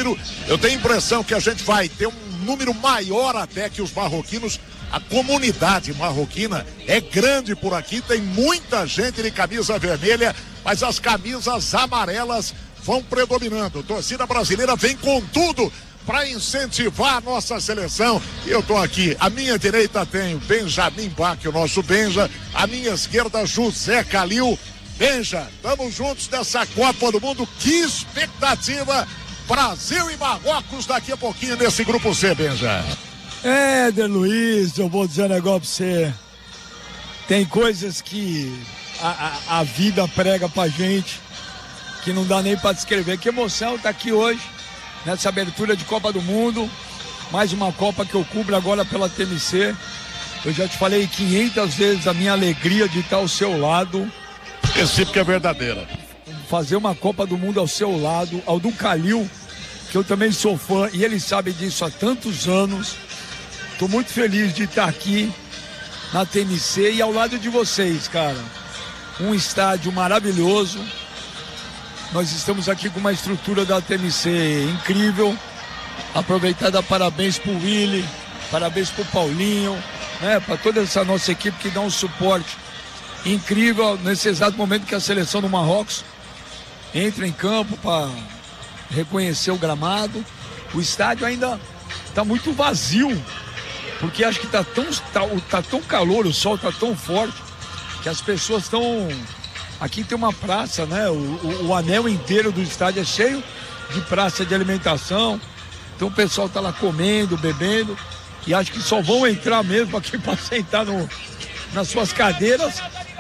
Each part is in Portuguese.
número. Eu tenho a impressão que a gente vai ter um número maior até que os marroquinos. A comunidade marroquina é grande por aqui, tem muita gente de camisa vermelha, mas as camisas amarelas vão predominando. A torcida brasileira vem com tudo para incentivar a nossa seleção. E eu tô aqui, à minha direita tenho Benjamin Bach, o nosso Benja, à minha esquerda José Calil. Benja, estamos juntos nessa Copa do Mundo, que expectativa! Brasil e Marrocos daqui a pouquinho nesse grupo C, Benja. Éder Luiz, eu vou dizer um negócio pra você. Tem coisas que a vida prega pra gente que não dá nem pra descrever. Que emoção tá aqui hoje, nessa abertura de Copa do Mundo. Mais uma Copa que eu cubro agora pela TMC. Eu já te falei 500 vezes a minha alegria de estar ao seu lado. Recíproca é verdadeira. Fazer uma Copa do Mundo ao seu lado, ao do Calil, que eu também sou fã, e ele sabe disso há tantos anos. Tô muito feliz de estar aqui na TMC e ao lado de vocês, cara. Um estádio maravilhoso. Nós estamos aqui com uma estrutura da TMC incrível. Aproveitar dar parabéns pro Willy, parabéns pro Paulinho, né? Para toda essa nossa equipe que dá um suporte incrível nesse exato momento que a seleção do Marrocos entra em campo para reconhecer o gramado. O estádio ainda está muito vazio, porque acho que tá tão calor, o sol tá tão forte, que as pessoas estão... Aqui tem uma praça, né? O anel inteiro do estádio é cheio de praça de alimentação. Então o pessoal tá lá comendo, bebendo, e acho que só vão entrar mesmo aqui para sentar nas suas cadeiras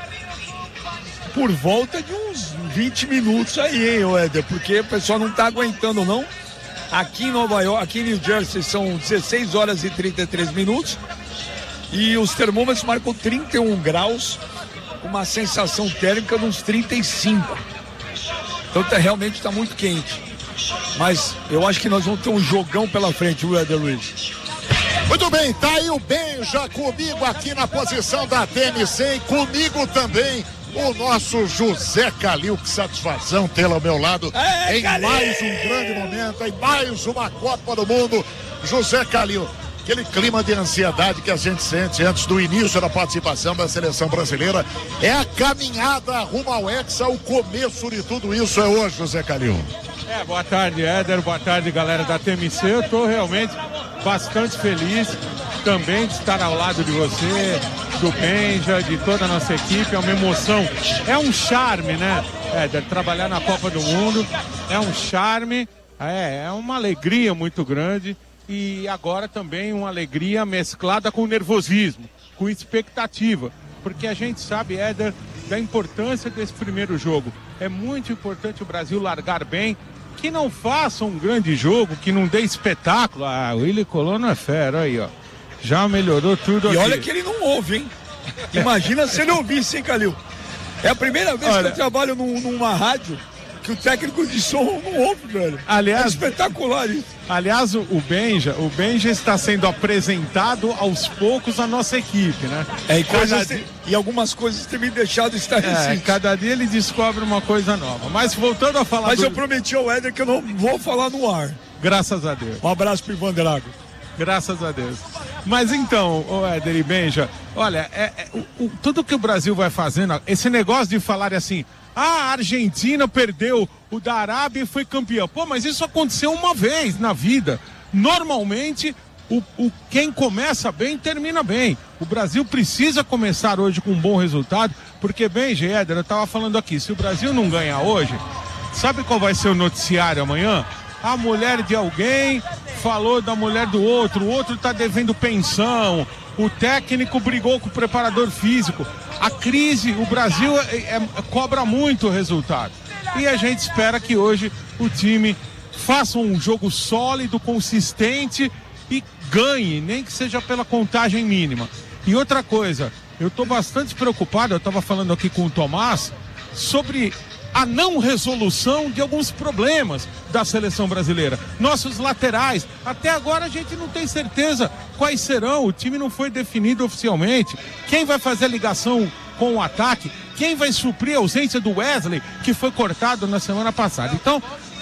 por volta de uns 20 minutos aí, hein, Éder? Porque o pessoal não tá aguentando, não. Aqui em Nova York, aqui em New Jersey, são 16 horas e 33 minutos. E os termômetros marcam 31 graus, uma sensação térmica de uns 35. Então realmente está muito quente. Mas eu acho que nós vamos ter um jogão pela frente, o Éder Luiz. Muito bem, tá aí o Benja comigo aqui na posição da TMC e comigo também o nosso José Calil. Que satisfação tê-lo ao meu lado em Calil! Mais um grande momento, em mais uma Copa do Mundo. José Calil, aquele clima de ansiedade que a gente sente antes do início da participação da seleção brasileira, é a caminhada rumo ao Hexa, o começo de tudo isso é hoje, José Calil. Boa tarde, Éder, boa tarde, galera da TMC. Eu tô realmente bastante feliz também de estar ao lado de você, do Benja, de toda a nossa equipe. É uma emoção, é um charme, né, Éder? Trabalhar na Copa do Mundo é um charme, é uma alegria muito grande. E agora também uma alegria mesclada com nervosismo, com expectativa, porque a gente sabe, Éder, da importância desse primeiro jogo. É muito importante o Brasil largar bem, que não faça um grande jogo, que não dê espetáculo. O Willy Colon é fera, aí, ó. Já melhorou tudo aqui. E olha que ele não ouve, hein? Imagina se ele ouvisse, hein, Calil? É a primeira vez que eu trabalho numa rádio que o técnico de som não ouve, velho. Aliás, é espetacular isso. Aliás, o Benja está sendo apresentado aos poucos à nossa equipe, né? E algumas coisas têm me deixado estarrecido. Cada dia ele descobre uma coisa nova. Mas voltando a falar... Mas eu prometi ao Éder que eu não vou falar no ar. Graças a Deus. Um abraço pro Ivan Drago. Graças a Deus. Mas então, Éder e Benja, olha, tudo que o Brasil vai fazendo, esse negócio de falar assim... a Argentina perdeu o da Arábia e foi campeão. Pô, mas isso aconteceu uma vez na vida. Normalmente, quem começa bem, termina bem. O Brasil precisa começar hoje com um bom resultado, porque, bem, Éder, eu estava falando aqui, se o Brasil não ganhar hoje, sabe qual vai ser o noticiário amanhã? A mulher de alguém falou da mulher do outro, o outro está devendo pensão, o técnico brigou com o preparador físico. A crise, o Brasil cobra muito o resultado. E a gente espera que hoje o time faça um jogo sólido, consistente e ganhe, nem que seja pela contagem mínima. E outra coisa, eu estou bastante preocupado, eu estava falando aqui com o Tomás, sobre a não resolução de alguns problemas da seleção brasileira. Nossos laterais, até agora a gente não tem certeza quais serão, o time não foi definido oficialmente. Quem vai fazer a ligação com o ataque? Quem vai suprir a ausência do Wesley, que foi cortado na semana passada? Então,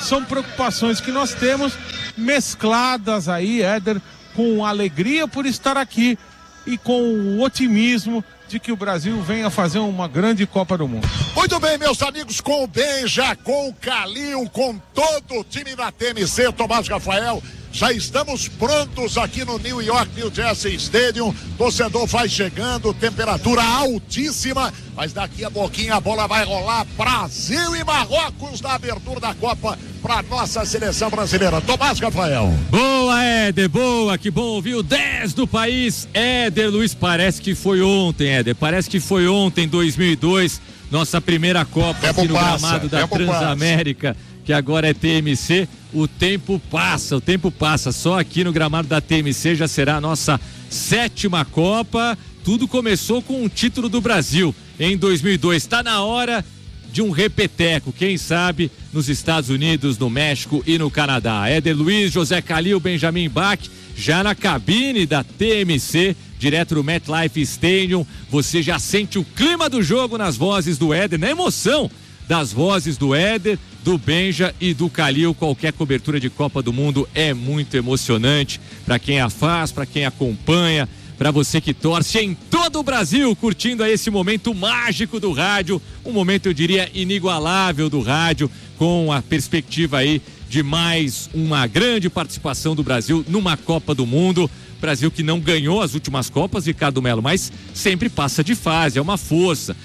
são preocupações que nós temos, mescladas aí, Éder, com alegria por estar aqui e com o otimismo de que o Brasil venha fazer uma grande Copa do Mundo. Muito bem, meus amigos, com o Benja, com o Calil, com todo o time da TMC, Tomás Rafael, já estamos prontos aqui no New Jersey Stadium. Torcedor vai chegando, temperatura altíssima, mas daqui a pouquinho a bola vai rolar. Brasil e Marrocos na abertura da Copa para nossa seleção brasileira. Tomás Rafael. Boa, Éder, boa, que bom ouvir o 10 do país. Éder Luiz, parece que foi ontem, Éder, parece que foi ontem, 2002, nossa primeira Copa aqui no gramado da Transamérica, que agora é TMC. O tempo passa, só aqui no gramado da TMC já será a nossa 7ª Copa. Tudo começou com um título do Brasil em 2002. Está na hora de um repeteco, quem sabe nos Estados Unidos, no México e no Canadá. Éder Luiz, José Calil, Benjamin Bach, já na cabine da TMC, direto do MetLife Stadium. Você já sente o clima do jogo nas vozes do Éder, na emoção das vozes do Éder, do Benja e do Calil. Qualquer cobertura de Copa do Mundo é muito emocionante para quem a faz, para quem acompanha, para você que torce em todo o Brasil, curtindo aí esse momento mágico do rádio, um momento, eu diria, inigualável do rádio, com a perspectiva aí de mais uma grande participação do Brasil numa Copa do Mundo. Brasil que não ganhou as últimas Copas, Ricardo Melo, mas sempre passa de fase, é uma força.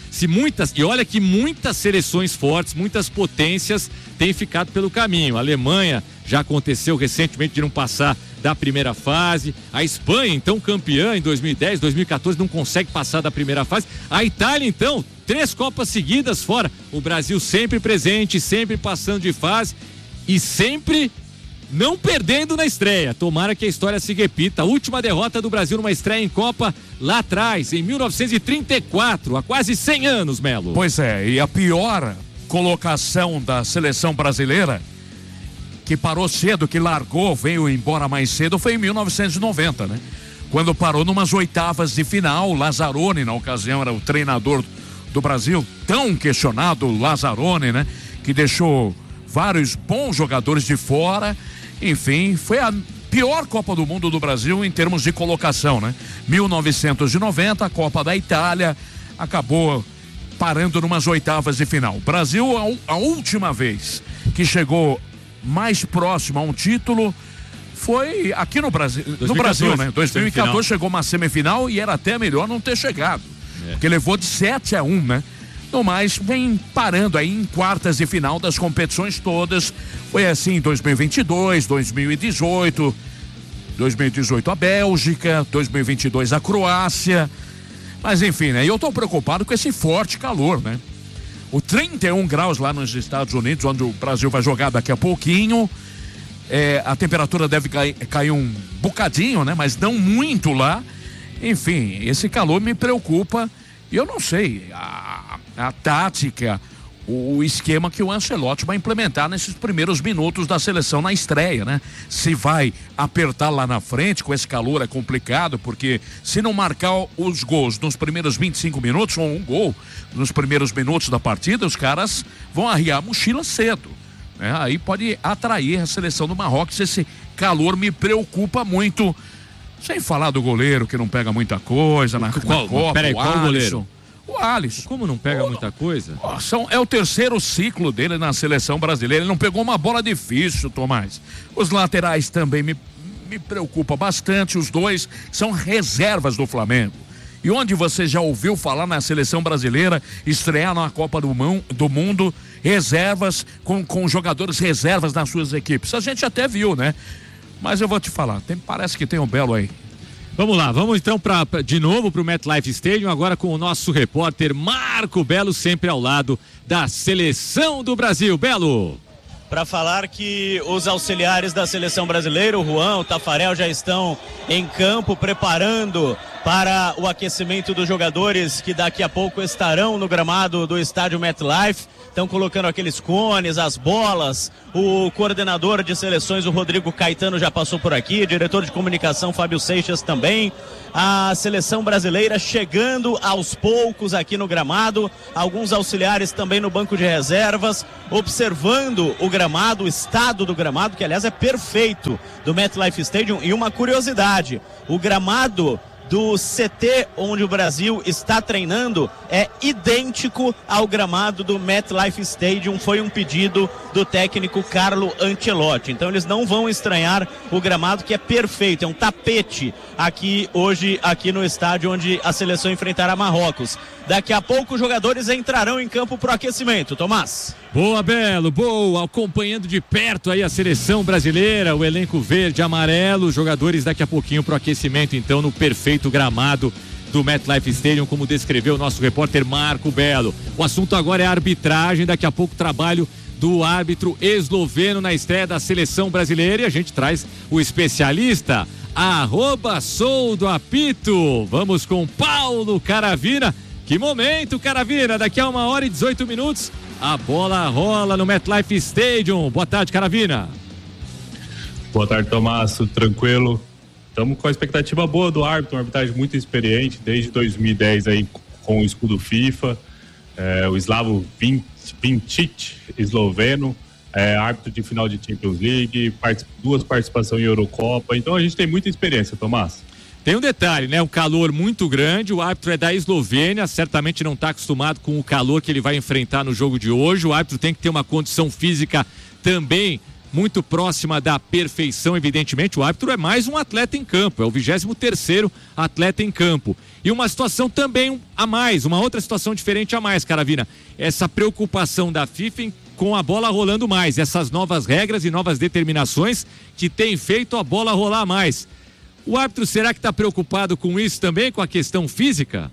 E olha que muitas seleções fortes, muitas potências têm ficado pelo caminho. A Alemanha já aconteceu recentemente de não passar da primeira fase. A Espanha, então, campeã em 2010, 2014, não consegue passar da primeira fase. A Itália, então, 3 Copas seguidas fora. O Brasil sempre presente, sempre passando de fase e sempre não perdendo na estreia. Tomara que a história se repita. A última derrota do Brasil numa estreia em Copa lá atrás, em 1934, há quase 100 anos, Melo. Pois é, e a pior colocação da seleção brasileira, que parou cedo, que largou, veio embora mais cedo, foi em 1990, né? Quando parou numas oitavas de final. Lazzaroni, na ocasião, era o treinador do Brasil, tão questionado, Lazzaroni, né? Que deixou vários bons jogadores de fora. Enfim, foi a pior Copa do Mundo do Brasil em termos de colocação, né? 1990, a Copa da Itália, acabou parando numas oitavas de final. Brasil, a última vez que chegou mais próximo a um título foi aqui no Brasil, 2014, no Brasil, né? 2014 chegou uma semifinal e era até melhor não ter chegado, porque levou de 7-1, né? No mais, vem parando aí em quartas de final das competições todas. Foi assim em 2022, 2018 a Bélgica, 2022 a Croácia. Mas enfim, né? Eu tô preocupado com esse forte calor, né? O 31 graus lá nos Estados Unidos, onde o Brasil vai jogar daqui a pouquinho. A temperatura deve cair um bocadinho, né? Mas não muito lá. Enfim, esse calor me preocupa. E eu não sei a tática, o esquema que o Ancelotti vai implementar nesses primeiros minutos da seleção na estreia, né? Se vai apertar lá na frente, com esse calor é complicado, porque se não marcar os gols nos primeiros 25 minutos, ou um gol nos primeiros minutos da partida, os caras vão arriar a mochila cedo, né? Aí pode atrair a seleção do Marrocos. Esse calor me preocupa muito. Sem falar do goleiro que não pega muita coisa na Copa. Peraí, qual goleiro? O Alisson. Como não pega muita coisa? É o terceiro ciclo dele na seleção brasileira. Ele não pegou uma bola difícil, Tomás. Os laterais também me preocupa bastante. Os dois são reservas do Flamengo. E onde você já ouviu falar na seleção brasileira estrear na Copa do Mundo reservas com jogadores reservas nas suas equipes? A gente até viu, né? Mas eu vou te falar, parece que tem um belo aí. Vamos lá, vamos então de novo para o MetLife Stadium, agora com o nosso repórter Marco Belo, sempre ao lado da seleção do Brasil. Belo! Para falar que os auxiliares da seleção brasileira, o Juan, o Tafarel, já estão em campo preparando para o aquecimento dos jogadores que daqui a pouco estarão no gramado do estádio MetLife. Estão colocando aqueles cones, as bolas. O coordenador de seleções, o Rodrigo Caetano, já passou por aqui. Diretor de comunicação, Fábio Seixas, também. A seleção brasileira chegando aos poucos aqui no gramado. Alguns auxiliares também no banco de reservas, observando o gramado, o estado do gramado, que aliás é perfeito, do MetLife Stadium. E uma curiosidade, o gramado do CT onde o Brasil está treinando é idêntico ao gramado do MetLife Stadium. Foi um pedido do técnico Carlo Ancelotti. Então eles não vão estranhar o gramado, que é perfeito, é um tapete aqui hoje, aqui no estádio onde a seleção enfrentará Marrocos. Daqui a pouco os jogadores entrarão em campo para o aquecimento. Tomás. Boa, Belo, boa, acompanhando de perto aí a seleção brasileira, o elenco verde e amarelo, jogadores daqui a pouquinho para o aquecimento, então, no perfeito gramado do MetLife Stadium, como descreveu o nosso repórter Marco Belo. O assunto agora é a arbitragem, daqui a pouco o trabalho do árbitro esloveno na estreia da seleção brasileira, e a gente traz o especialista, @soudoapito. Vamos com Paulo Caravina. Que momento, Caravina, daqui a 1h18, a bola rola no MetLife Stadium. Boa tarde, Caravina. Boa tarde, Tomás, tranquilo. Estamos com a expectativa boa do árbitro, uma arbitragem muito experiente, desde 2010 aí com o escudo FIFA, o Slavo Vincic, esloveno, árbitro de final de Champions League, 2 participações em Eurocopa, então a gente tem muita experiência, Tomás. Tem um detalhe, né? Um calor muito grande, o árbitro é da Eslovênia, certamente não está acostumado com o calor que ele vai enfrentar no jogo de hoje. O árbitro tem que ter uma condição física também muito próxima da perfeição, evidentemente. O árbitro é mais um atleta em campo, é o 23º atleta em campo. E uma situação também a mais, uma outra situação diferente a mais, Caravina. Essa preocupação da FIFA com a bola rolando mais, essas novas regras e novas determinações que têm feito a bola rolar mais. O árbitro, será que está preocupado com isso também, com a questão física?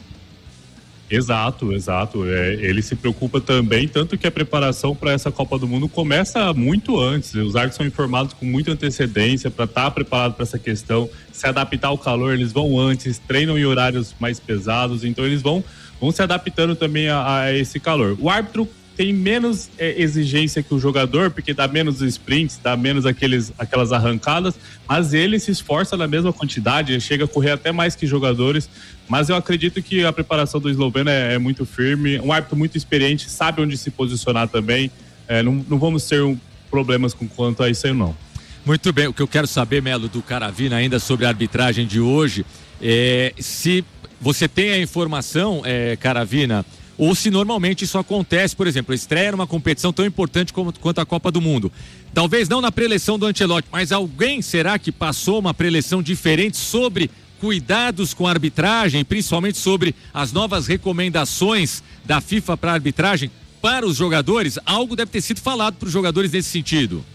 Exato. Ele se preocupa também, tanto que a preparação para essa Copa do Mundo começa muito antes. Os árbitros são informados com muita antecedência para estar preparado para essa questão, se adaptar ao calor, eles vão antes, treinam em horários mais pesados, então eles vão se adaptando também a esse calor. O árbitro tem menos exigência que o jogador, porque dá menos sprints, dá menos aquelas arrancadas, mas ele se esforça na mesma quantidade, ele chega a correr até mais que jogadores, mas eu acredito que a preparação do esloveno é muito firme, um árbitro muito experiente, sabe onde se posicionar também, não vamos ter problemas quanto a isso aí, não. Muito bem, o que eu quero saber, Melo, do Caravina ainda sobre a arbitragem de hoje, se você tem a informação, Caravina, ou se normalmente isso acontece, por exemplo, estreia numa competição tão importante quanto a Copa do Mundo. Talvez não na preleção do Ancelotti, mas alguém será que passou uma preleção diferente sobre cuidados com a arbitragem, principalmente sobre as novas recomendações da FIFA para a arbitragem para os jogadores? Algo deve ter sido falado para os jogadores nesse sentido.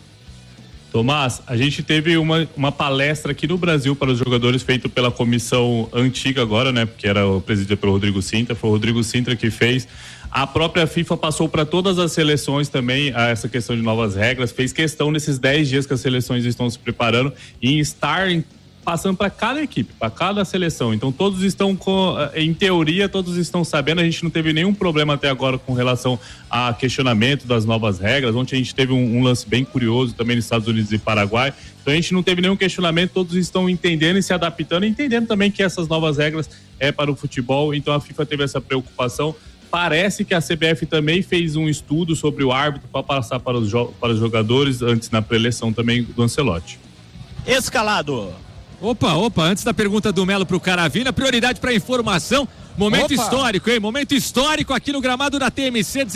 Tomás, a gente teve uma palestra aqui no Brasil para os jogadores feito pela comissão antiga agora, né? Porque era presidida pelo Rodrigo Sintra, foi o Rodrigo Sintra que fez. A própria FIFA passou para todas as seleções também essa questão de novas regras, fez questão nesses 10 dias que as seleções estão se preparando em estar passando para cada equipe, para cada seleção. Então todos estão em teoria, todos estão sabendo. A gente não teve nenhum problema até agora com relação a questionamento das novas regras. Ontem a gente teve um lance bem curioso também nos Estados Unidos e Paraguai. Então a gente não teve nenhum questionamento, todos estão entendendo e se adaptando, e entendendo também que essas novas regras é para o futebol. Então a FIFA teve essa preocupação. Parece que a CBF também fez um estudo sobre o árbitro para passar para os jogadores antes na preleção também do Ancelotti. Escalado. Opa, antes da pergunta do Melo pro Caravina, prioridade para informação, momento histórico, hein? Momento histórico aqui no gramado da TMC,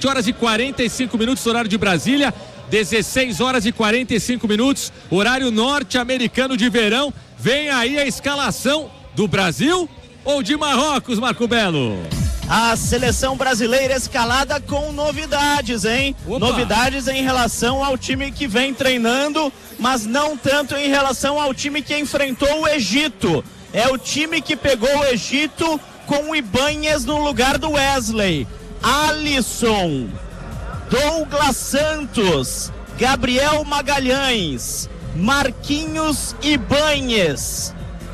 17h45, horário de Brasília, 16h45, horário norte-americano de verão. Vem aí a escalação do Brasil ou de Marrocos, Marco Belo? A seleção brasileira escalada com novidades, hein? Opa. Novidades em relação ao time que vem treinando, mas não tanto em relação ao time que enfrentou o Egito. É o time que pegou o Egito com o Ibanez no lugar do Wesley. Alisson, Douglas Santos, Gabriel Magalhães, Marquinhos Ibanez,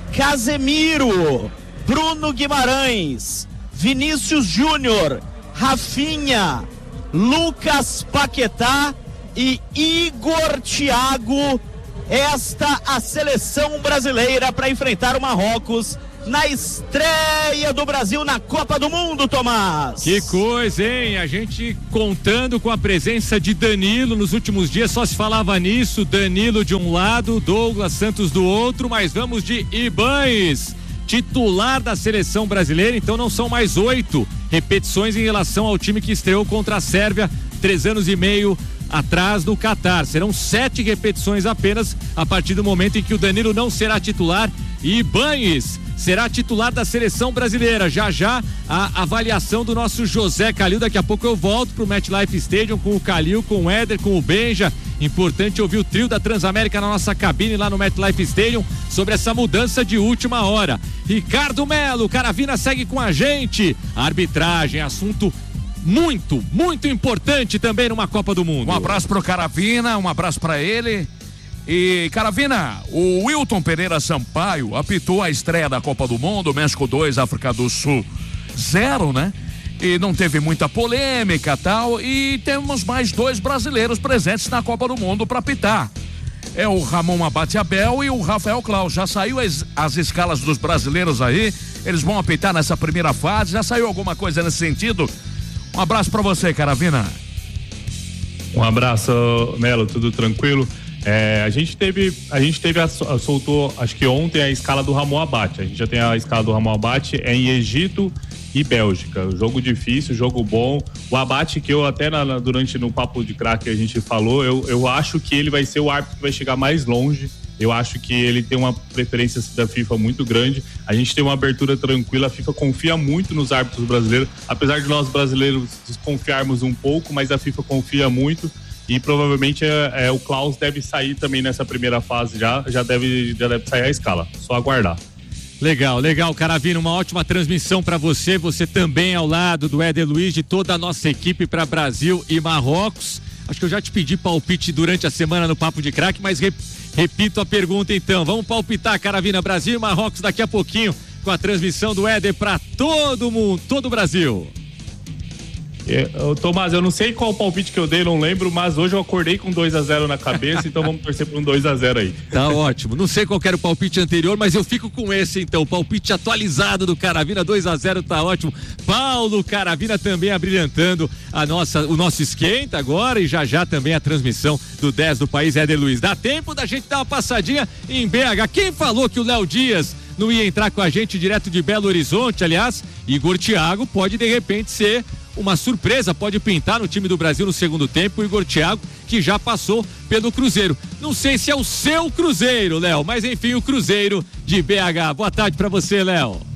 Casemiro, Bruno Guimarães, Vinícius Júnior, Rafinha, Lucas Paquetá e Igor Thiago. Esta a seleção brasileira para enfrentar o Marrocos na estreia do Brasil na Copa do Mundo, Tomás. Que coisa, hein? A gente contando com a presença de Danilo nos últimos dias, só se falava nisso, Danilo de um lado, Douglas Santos do outro, mas vamos de Ibañez, titular da seleção brasileira, então não são mais 8 repetições em relação ao time que estreou contra a Sérvia 3 anos e meio atrás no Catar. Serão 7 repetições apenas a partir do momento em que o Danilo não será titular e Ibañez será titular da seleção brasileira. Já a avaliação do nosso José Calil. Daqui a pouco eu volto pro MetLife Stadium com o Calil, com o Éder, com o Benja. Importante ouvir o trio da Transamérica na nossa cabine lá no MetLife Stadium sobre essa mudança de última hora. Ricardo Melo, Caravina segue com a gente. Arbitragem, assunto muito, muito importante também numa Copa do Mundo. Um abraço pro Caravina, um abraço pra ele. E Caravina, o Wilton Pereira Sampaio apitou a estreia da Copa do Mundo, México 2, África do Sul 0, né? E não teve muita polêmica tal, e temos mais 2 brasileiros presentes na Copa do Mundo para apitar. É o Ramon Abate Abel e o Rafael Claus. Já saiu as escalas dos brasileiros aí, eles vão apitar nessa primeira fase, já saiu alguma coisa nesse sentido? Um abraço para você, Caravina. Um abraço, Melo, tudo tranquilo? A gente soltou, acho que ontem, a escala do Ramon Abate. A gente já tem a escala do Ramon Abate em Egito e Bélgica. Jogo difícil, jogo bom. O Abate, que eu até durante no papo de craque a gente falou, eu acho que ele vai ser o árbitro que vai chegar mais longe. Eu acho que ele tem uma preferência da FIFA muito grande. A gente tem uma abertura tranquila. A FIFA confia muito nos árbitros brasileiros, apesar de nós brasileiros desconfiarmos um pouco, mas a FIFA confia muito. E provavelmente o Claus deve sair também nessa primeira fase, já deve sair a escala, só aguardar. Legal, Caravina, uma ótima transmissão para você também ao lado do Éder Luiz, de toda a nossa equipe para Brasil e Marrocos. Acho que eu já te pedi palpite durante a semana no Papo de Craque, mas repito a pergunta então, vamos palpitar, Caravina, Brasil e Marrocos daqui a pouquinho com a transmissão do Éder para todo mundo, todo o Brasil. Tomás, eu não sei qual palpite que eu dei, não lembro, mas hoje eu acordei com 2-0 na cabeça, então vamos torcer por um 2-0 aí. Tá ótimo, não sei qual era o palpite anterior, mas eu fico com esse então, palpite atualizado do Caravina, 2-0, tá ótimo. Paulo Caravina também abrilhantando o nosso esquenta agora, e já também a transmissão do 10 do país, Éder Luiz. Dá tempo da gente dar uma passadinha em BH. Quem falou que o Léo Dias não ia entrar com a gente direto de Belo Horizonte? Aliás, Igor Thiago pode de repente ser uma surpresa, pode pintar no time do Brasil no segundo tempo. O Igor Thiago, que já passou pelo Cruzeiro. Não sei se é o seu Cruzeiro, Léo, mas enfim, o Cruzeiro de BH. Boa tarde pra você, Léo.